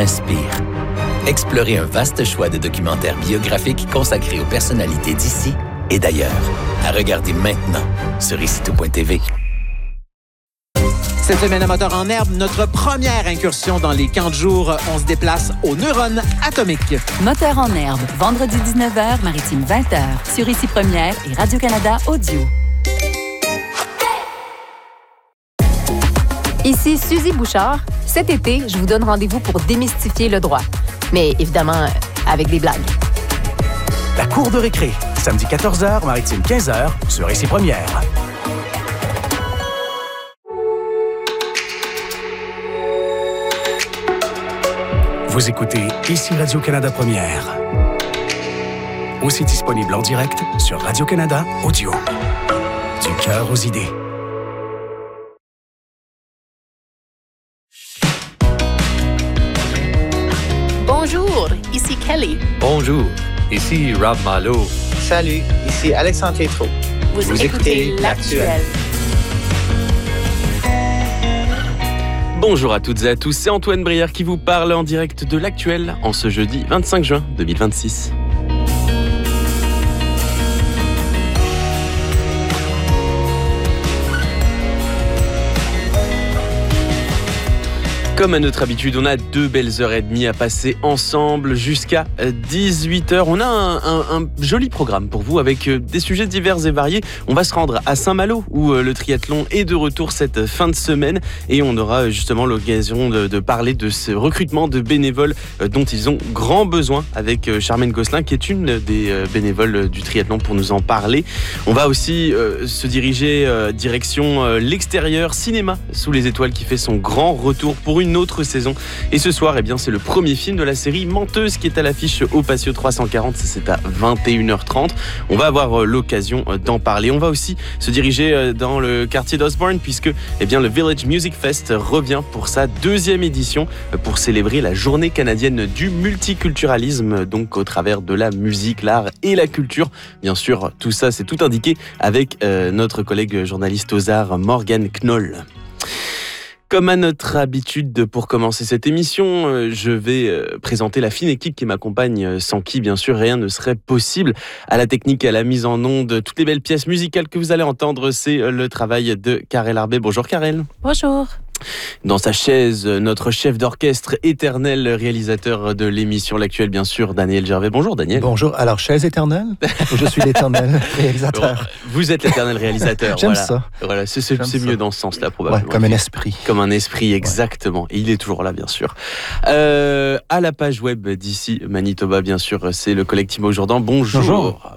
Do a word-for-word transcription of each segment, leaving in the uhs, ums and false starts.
inspire. Explorez un vaste choix de documentaires biographiques consacrés aux personnalités d'ici et d'ailleurs. À regarder maintenant sur ici tout point t v. Cette semaine à Moteur en herbe, notre première incursion dans les camps de jour. On se déplace aux neurones atomiques. Moteur en herbe, vendredi dix-neuf heures, maritime vingt heures, sur Ici Première et Radio-Canada Audio. Ici Suzy Bouchard. Cet été, je vous donne rendez-vous pour démystifier le droit. Mais évidemment, avec des blagues. La cour de récré, samedi quatorze heures, maritime quinze heures, sur Ici Première. Vous écoutez Ici Radio-Canada Première. Aussi disponible en direct sur Radio-Canada Audio. Du cœur aux idées. Bonjour, ici Kelly. Bonjour, ici Rob Malo. Salut, ici Alexandre Tétrault. Vous, Vous écoutez, écoutez L'Actuel. Bonjour à toutes et à tous, c'est Antoine Brière qui vous parle en direct de L'Actuel en ce jeudi vingt-cinq juin deux mille vingt-six. Comme à notre habitude, on a deux belles heures et demie à passer ensemble jusqu'à dix-huit heures. On a un, un, un joli programme pour vous avec des sujets divers et variés. On va se rendre à Saint-Malo où le triathlon est de retour cette fin de semaine et on aura justement l'occasion de, de parler de ce recrutement de bénévoles dont ils ont grand besoin avec Charmaine Gosselin qui est une des bénévoles du triathlon pour nous en parler. On va aussi euh, se diriger euh, direction euh, l'extérieur, cinéma sous les étoiles qui fait son grand retour pour une autre saison. Et ce soir, eh bien, c'est le premier film de la série Menteuse qui est à l'affiche au Patio trois cent quarante. C'est à vingt et une heures trente. On va avoir l'occasion d'en parler. On va aussi se diriger dans le quartier d'Osborne puisque eh bien, le Village Music Fest revient pour sa deuxième édition pour célébrer la journée canadienne du multiculturalisme, donc au travers de la musique, l'art et la culture. Bien sûr, tout ça, c'est tout indiqué avec euh, notre collègue journaliste aux arts, Morgane Knoll. Comme à notre habitude pour commencer cette émission, je vais présenter la fine équipe qui m'accompagne, sans qui, bien sûr, rien ne serait possible. À la technique, à la mise en onde, toutes les belles pièces musicales que vous allez entendre, c'est le travail de Karel Arbet. Bonjour Karel. Bonjour. Dans sa chaise, notre chef d'orchestre, éternel réalisateur de l'émission L'Actuel, bien sûr, Daniel Gervais. Bonjour Daniel. Bonjour. Alors, chaise éternelle ou je suis l'éternel réalisateur? Bon, vous êtes l'éternel réalisateur. J'aime voilà. ça. Voilà, c'est, c'est, c'est mieux ça. dans ce sens-là, probablement. Ouais, comme un esprit. Comme un esprit, exactement. Et il est toujours là, bien sûr. Euh, à la page web d'ici Manitoba, bien sûr, c'est le collectif Jourdan. Bonjour. Bonjour.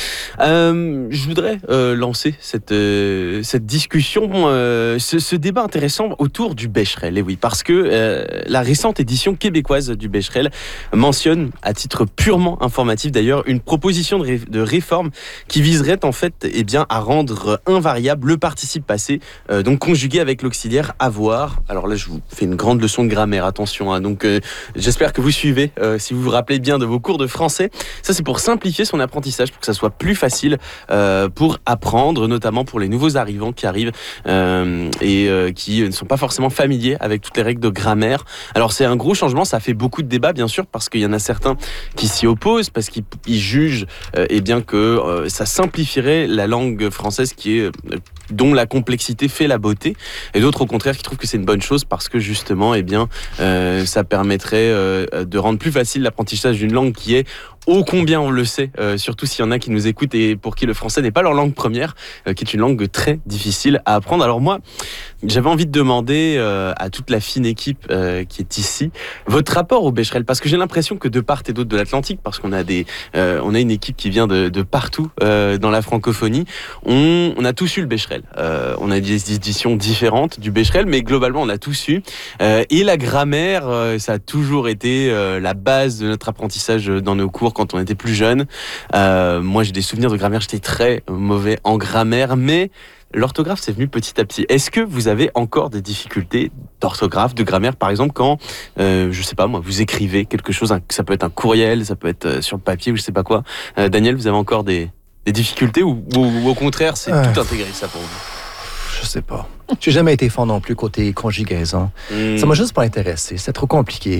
Euh, je voudrais euh, lancer cette, euh, cette discussion, euh, ce, ce débat intéressant autour du Becherel. Et oui, parce que euh, la récente édition québécoise du Becherel mentionne, à titre purement informatif d'ailleurs, une proposition de, ré, de réforme qui viserait en fait eh bien, à rendre invariable le participe passé, euh, donc conjugué avec l'auxiliaire avoir. Alors là, je vous fais une grande leçon de grammaire, attention. Hein, donc euh, j'espère que vous suivez, euh, si vous vous rappelez bien de vos cours de français. Ça, c'est pour simplifier son apprentissage, pour que ça soit plus facile euh, pour apprendre, notamment pour les nouveaux arrivants qui arrivent euh, et euh, qui ne sont pas forcément familiers avec toutes les règles de grammaire. Alors c'est un gros changement, ça fait beaucoup de débats bien sûr, parce qu'il y en a certains qui s'y opposent, parce qu'ils ils jugent euh, eh bien, que euh, ça simplifierait la langue française qui est, euh, dont la complexité fait la beauté, et d'autres au contraire qui trouvent que c'est une bonne chose parce que justement eh bien, euh, ça permettrait euh, de rendre plus facile l'apprentissage d'une langue qui est ô combien on le sait, euh, surtout s'il y en a qui nous écoutent et pour qui le français n'est pas leur langue première, euh, qui est une langue très difficile à apprendre. Alors moi, j'avais envie de demander euh, à toute la fine équipe euh, qui est ici, votre rapport au Becherel, parce que j'ai l'impression que de part et d'autre de l'Atlantique, parce qu'on a des, euh, on a une équipe qui vient de, de partout euh, dans la francophonie, on, on a tous eu le Becherel. Euh, on a des éditions différentes du Becherel, mais globalement on a tous eu. Euh, et la grammaire, euh, ça a toujours été euh, la base de notre apprentissage dans nos cours quand on était plus jeune. Euh, moi, j'ai des souvenirs de grammaire. J'étais très mauvais en grammaire, mais l'orthographe, c'est venu petit à petit. Est-ce que vous avez encore des difficultés d'orthographe, de grammaire, par exemple, quand, euh, je sais pas moi, vous écrivez quelque chose, un, ça peut être un courriel, ça peut être euh, sur le papier ou je sais pas quoi. Euh, Daniel, vous avez encore des, des difficultés ou, ou, ou au contraire, c'est euh, tout intégré, ça, pour vous? Je sais pas. J'ai jamais été fort non plus côté conjugaison. Mmh. Ça m'a juste pas intéressé. C'est trop compliqué.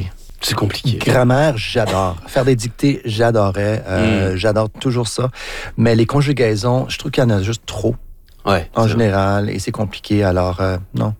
C'est compliqué. Grammaire, j'adore. Faire des dictées, j'adorais. Euh, mm. J'adore toujours ça. Mais les conjugaisons, je trouve qu'il y en a juste trop. Ouais, en général, vrai. Et c'est compliqué. Alors, euh, non.